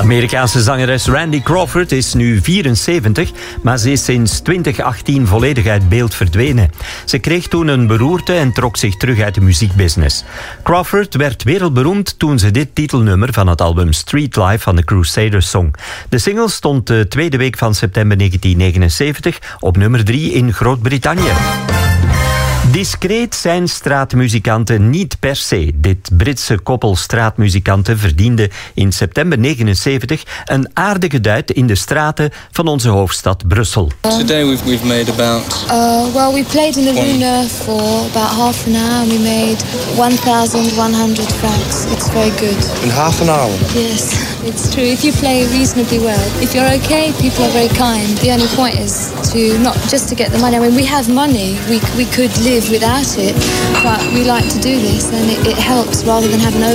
Amerikaanse zangeres Randy Crawford is nu 74, maar ze is sinds 2018 volledig uit beeld verdwenen. Ze kreeg toen een beroerte en trok zich terug uit de muziekbusiness. Crawford werd wereldberoemd toen ze dit titelnummer van het album Street Life van de Crusaders zong. De single stond de tweede week van september 1979 op nummer 3 in Groot-Brittannië. Discreet zijn straatmuzikanten niet per se. Dit Britse koppel straatmuzikanten verdiende in september 79 een aardige duit in de straten van onze hoofdstad Brussel. Today we've made about... well, we played in the Runa for about half an hour and we made 1,100 francs. It's very good. In half an hour? Yes, it's true. If you play reasonably well, if you're okay, people are very kind. The only point is to not just to get the money. I mean, we have money. We could live without it, but we like to do this and it helps rather than having